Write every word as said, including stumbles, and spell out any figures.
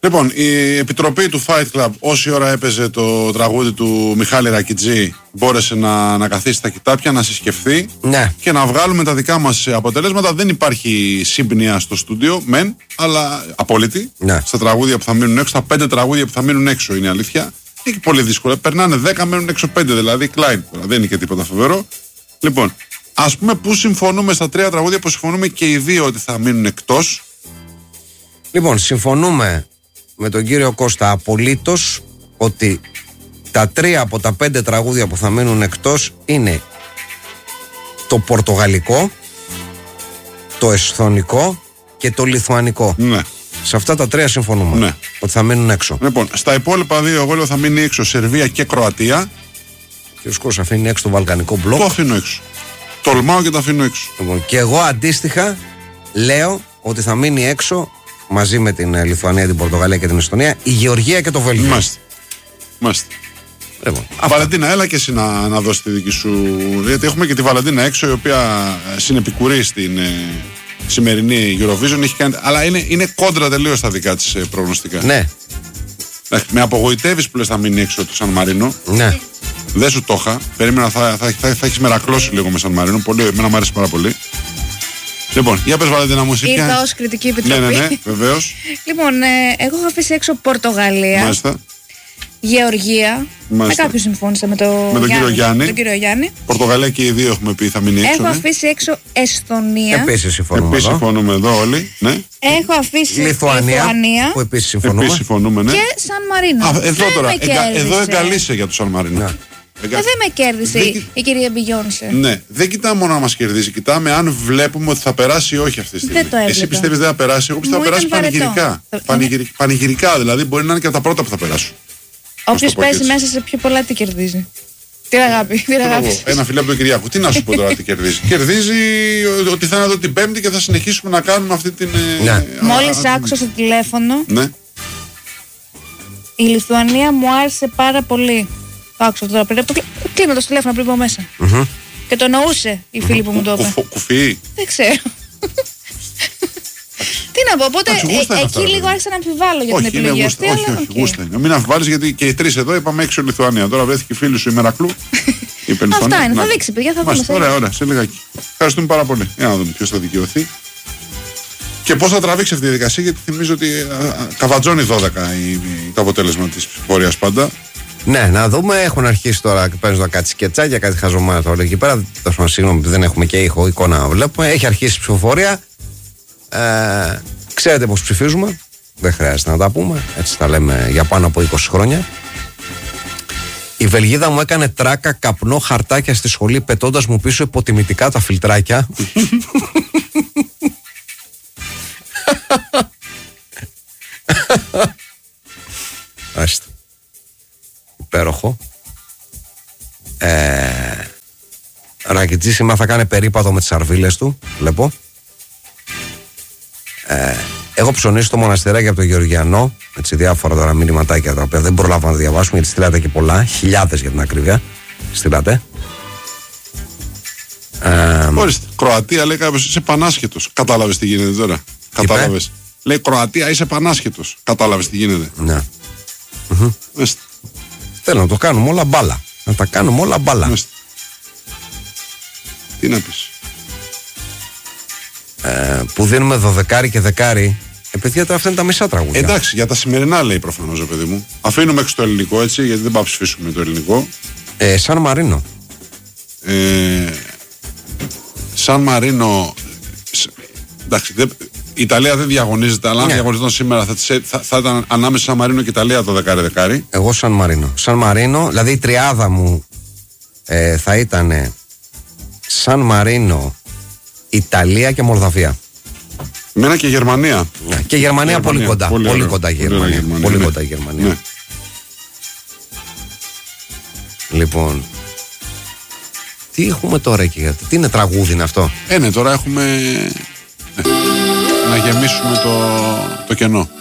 Λοιπόν, η επιτροπή του Fight Club, όση ώρα έπαιζε το τραγούδι του Μιχάλη Ρακιτζή, μπόρεσε να, να καθίσει τα κοιτάπια, να συσκεφθεί ναι. και να βγάλουμε τα δικά μας αποτελέσματα. Δεν υπάρχει σύμπνοια στο στούντιο, μεν, αλλά απόλυτη. Ναι. Στα τραγούδια που θα μείνουν έξω, τα πέντε τραγούδια που θα μείνουν έξω είναι αλήθεια. Είναι πολύ δύσκολο. Περνάνε δέκα, μένουν έξω πέντε, δηλαδή Klein. Δεν είναι και τίποτα φοβερό. Λοιπόν, ας πούμε πού συμφωνούμε στα τρία τραγούδια που συμφωνούμε και οι δύο ότι θα μείνουν εκτός. Λοιπόν, συμφωνούμε με τον κύριο Κώστα απολύτως ότι τα τρία από τα πέντε τραγούδια που θα μείνουν εκτός είναι το πορτογαλικό, το εσθονικό και το λιθουανικό. Ναι. Σε αυτά τα τρία συμφωνούμε. Ναι. Ότι θα μείνουν έξω. Λοιπόν, στα υπόλοιπα δύο εγώ λέω θα μείνει έξω Σερβία και Κροατία. Και ο Σκός αφήνει έξω το βαλκανικό μπλοκ. Το αφήνω έξω. Τολμάω και το αφήνω έξω. Λοιπόν, και εγώ αντίστοιχα λέω ότι θα μείνει έξω μαζί με την Λιθουανία, την Πορτογαλία και την Εστονία η Γεωργία και το Βέλγιο. Μάστε. Μάστε. Λοιπόν, Βαλεντίνα, έλα και εσύ να, να δώσει τη δική σου. Γιατί έχουμε και τη Βαλεντίνα έξω, η οποία συνεπικουρεί στην ε, σημερινή Eurovision. Έχει κάνει, αλλά είναι, είναι κόντρα τελείως τα δικά της ε, προγνωστικά. Ναι. Με απογοητεύεις που λες θα μείνει έξω το Σαν Μαρίνο. Ναι. Δεν σου το είχα. Περίμενα θα, θα, θα, θα έχεις μερακλώσει λίγο με Σαν Μαρίνο. Πολύ, εμένα μου άρεσε πάρα πολύ. Λοιπόν, για πες Βαλεντίνα μου, εσύ. Ήρθα ως κριτική επιτροπή. Ναι, ναι, ναι, βεβαίως. Λοιπόν, ε, εγώ έχω αφήσει έξω Πορτογαλία. Μάλιστα. Γεωργία. Μάλιστα. Με κάποιους συμφώνησα με, το με τον κύριο Γιάννη. τον κύριο Γιάννη. Πορτογαλία και οι δύο έχουμε πει θα μείνει έξω. Έχω ναι. αφήσει έξω Εσθονία. Επίσης συμφωνούμε. Επίσης συμφωνούμε εδώ όλοι. Ναι. Έχω αφήσει Λιθουανία, Λιθουανία. Που επίσης συμφωνούμε. Επίσης συμφωνούμε, ναι. Και Σαν Μαρίνο. Α, εδώ Δεν τώρα. με Εγκα, κέρδισε. εδώ εγκαλείσαι για το Σαν Μαρίνο. Ναι. Εγκα... Ε, δεν με κέρδισε Δεν... η, η κυρία Μπιγιόνσε. Ναι, δεν κοιτάμε μόνο να μας κερδίσει. Κοιτάμε αν βλέπουμε ότι θα περάσει ή όχι αυτή τη στιγμή. Δεν το έβλεπα. Εσύ πιστεύεις δεν θα περάσει. Εγώ πιστεύω θα Μου περάσει ήταν πανηγυρικά. βαρετό. Πανηγυρι... Πανηγυρικά δηλαδή. Μπορεί να είναι και από τα πρώτα που θα περάσουν. Όποιος πω και παίζει έτσι. μέσα σε πιο πολλά τι κερδίζει. Την αγάπη. Την αγάπη σας. Ένα φιλί από τον Κυριάκο. Τι να σου πω τώρα τι κερδίζει. Κερδίζει ότι θα είναι εδώ την Πέμπτη και θα συνεχίσουμε να κάνουμε αυτή την. Ναι. Μόλις άκουσα στο τηλέφωνο, Ναι. η Λιθουανία μου άρεσε πάρα πολύ. Το άκουσα τώρα πριν. Κλείνω το τηλέφωνο πριν πω μέσα. Mm-hmm. Και το εννοούσε η φίλη που μου το είπε. Κουφί. Δεν ξέρω. Τι να πω, οπότε Εντάξει, γούστα είναι ε, αυτά, εκεί ρε λίγο παιδί. άρχισα να αμφιβάλλω για την Όχι, είναι επιλογή γούστα. αυτή. Όχι, αλλά όχι, οκ. γούστα είναι. Μην αμφιβάλλεις γιατί και οι τρεις εδώ είπαμε έξω Λιθουανία. Τώρα βρέθηκε η φίλη σου η Μερακλού. Είπε Λιθουανία. Αυτά είναι, Να. θα δείξει, παιδιά, θα Μάλιστα, δούμε. Ωραία, ωραία, σε λιγάκι. Ευχαριστούμε πάρα πολύ. Για να δούμε ποιος θα δικαιωθεί. Και πώς θα τραβήξει αυτή τη διαδικασία, γιατί θυμίζω ότι α, α, καβατζώνει δώδεκα η, η, το αποτέλεσμα της ψηφοφορίας πάντα. Ναι, να δούμε. Έχουν αρχίσει τώρα και παίζουν κάτι σκετσάκια, κάτι χαζομάρα τώρα εκεί πέρα. Τόσο συγγνώμη που δεν έχουμε και ήχο, εικόνα να βλέπουμε. Έχει αρχίσει η ψηφοφορία. Ε, ξέρετε πώς ψηφίζουμε. Δεν χρειάζεται να τα πούμε. Έτσι τα λέμε για πάνω από είκοσι χρόνια. Η Βελγίδα μου έκανε τράκα καπνό χαρτάκια στη σχολή, πετώντας μου πίσω υποτιμητικά τα φιλτράκια. Άστε. Υπέροχο. Ε, Ρακιτζή σήμερα θα κάνει περίπατο με τις αρβίλες του. Βλέπω. Ε, έχω ψωνίσει στο μοναστεράκι από το Γεωργιανό. Έτσι, διάφορα τώρα μηνυματάκια τα οποία δεν προλάβαμε να διαβάσουμε γιατί στείλατε και πολλά. Χιλιάδες για την ακρίβεια. Στείλατε. Ε, Ορίστε. Κροατία λέει κάποιος είσαι πανάσχετος. Κατάλαβες τι γίνεται τώρα. Κατάλαβες. Λέει Κροατία είσαι πανάσχετος. Κατάλαβες τι γίνεται. ναι. Μάλιστα. Θέλω να το κάνουμε όλα μπάλα. Να τα κάνουμε όλα μπάλα. Μάλιστα. Τι να πεις. Ε, που δίνουμε δωδεκάρι και δεκάρι. Ε, παιδιά, τώρα αυτά είναι τα μισά τραγούδια. Εντάξει, για τα σημερινά λέει προφανώς, παιδί μου. Αφήνουμε έξω το ελληνικό έτσι, γιατί δεν πάμε να ψηφίσουμε το ελληνικό. Ε, Σαν Μαρίνο. Ε, Σαν Μαρίνο. σ- Εντάξει, δεν, η Ιταλία δεν διαγωνίζεται, αλλά αν Ναι. διαγωνιζόταν σήμερα θα, της- θα, θα ήταν ανάμεσα Σαν Μαρίνο και Ιταλία το δεκάρι-δεκάρι. Εγώ Σαν Μαρίνο. Σαν Μαρίνο, δηλαδή η τριάδα μου ε, θα ήταν Σαν Μαρίνο, Ιταλία και Μολδαβία. Μένα και Γερμανία. Ναι. Και Γερμανία, Γερμανία, πολύ κοντά. πολύ Πολύ, ωραία. κοντά η Πολύ ωραία Γερμανία. Γερμανία, Πολύ ναι. κοντά η Γερμανία. Ναι. Λοιπόν. Τι έχουμε τώρα εκεί, γιατί- τι είναι τραγούδι είναι αυτό. Ε, ναι, τώρα έχουμε. ε, να γεμίσουμε το, το κενό.